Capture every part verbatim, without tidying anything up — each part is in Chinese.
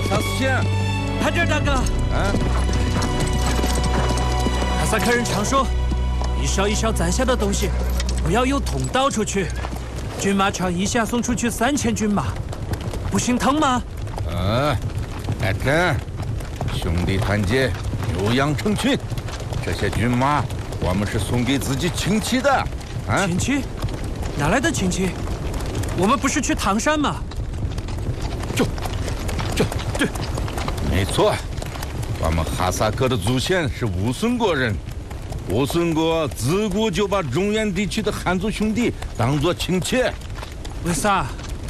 啥事情？ 看这儿，大哥。 啊！ 哈萨克人常说，一勺一勺攒下的东西，不要用桶倒出去。军马场一下送出去三千军马，不心疼吗？ 啊，阿珍，兄弟团结，牛羊成群。这些军马，我们是送给自己亲戚的。啊， 亲戚？哪来的亲戚？我们不是去唐山吗？ 就，就对，没错。我们哈萨克的祖先是乌孙国人。乌孙国自古就把中原地区的汉族兄弟当作亲戚。 为啥？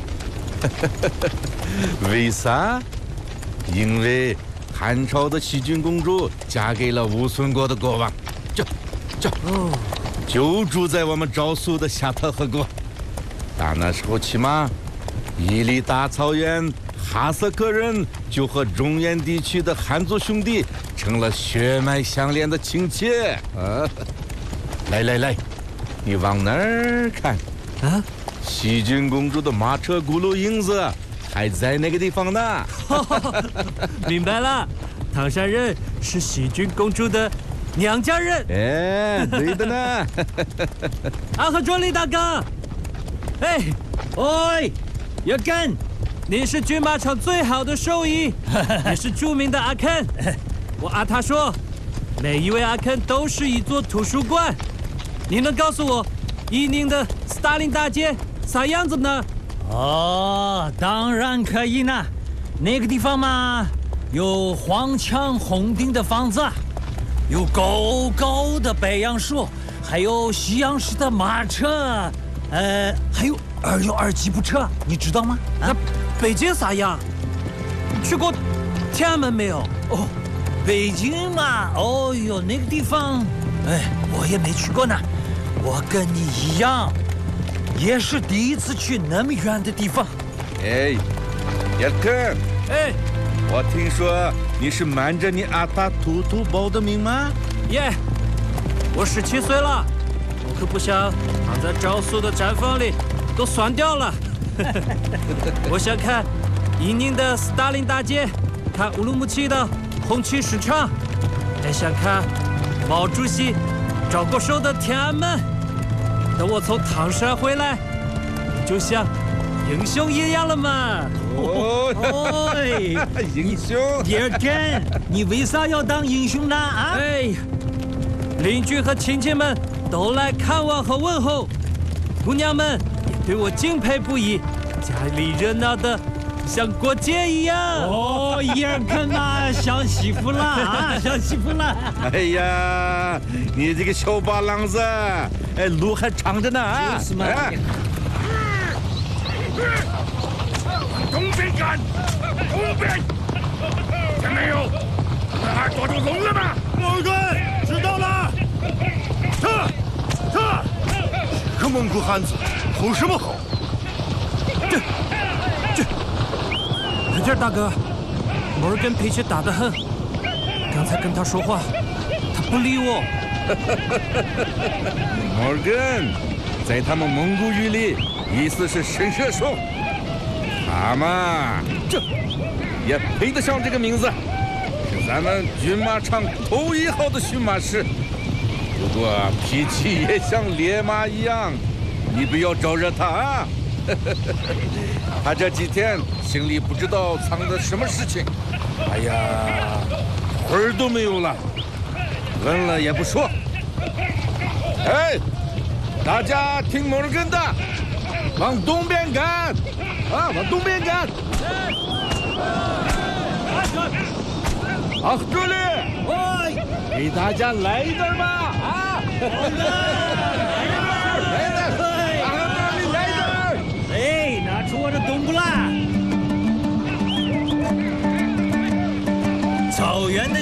为啥？因为汉朝的西郡公主嫁给了乌孙国的国王，就就哦， 就住在我们昭苏的夏特河谷。打那时候起码，伊犁大草原哈萨克人就和中原地区的汉族兄弟成了血脉相连的亲戚啊！来来来，你往那儿看啊！ 西郡公主的马车轱辘影子还在那个地方呢。 明白了，唐山人是西郡公主的娘家人。 哎，对的呢。 阿和卓里大哥，哎， 喂，叶根， 你是军马场最好的兽医，也是著名的阿肯。我阿他说，每一位阿肯都是一座图书馆。你能告诉我，伊宁的斯大林大街啥样子呢？ 哦，当然可以呢。那个地方嘛，有黄墙红顶的房子，有高高的白杨树，还有西洋式的马车，呃，还有二六二吉普车，你知道吗？ 那北京啥样？去过天安门没有？ 哦，北京嘛，哦哟，那个地方，哎，我也没去过呢。我跟你一样，也是第一次去那么远的地方。 哎，叶根， 哎， 我听说你是瞒着你阿达图图报的名吗？ 耶，我十七岁了，我可不想躺在昭苏的毡房里都酸掉了。我想看伊宁的斯大林大街，看乌鲁木齐的红旗市场，还想看毛主席招过手的天安门。等我从唐山回来，就像英雄一样了嘛。 哦， 哎， 英雄， 叶根，你为啥要当英雄呢？啊？ 哎，邻居和亲戚们都来看望和问候，姑娘们也对我敬佩不已，家里热闹的像过节一样。 哦，叶根啊，享媳妇了啊，享媳妇了。 哎呀，你这个小八郎子，哎，路还长着呢啊！ 就是嘛。 哎东边干，东边，听没有？那儿躲住龙了吗？ 某根，知道了。撤，撤！这个蒙古汉子，吼什么吼？ 这，这，看这儿，大哥，摩尔根脾气大得很。刚才跟他说话，他不理我。 摩尔根，在他们蒙古语里，意思是神射手。他嘛，这也配得上这个名字，是咱们军马场头一号的驯马师。不过脾气也像烈马一样，你不要招惹他啊！他这几天心里不知道藏着什么事情，哎呀，魂儿都没有了，问了也不说。哎，大家听摩尔根的，往东边赶！啊，往东边赶！啊，助理， 喂， 给大家来一段吧！啊！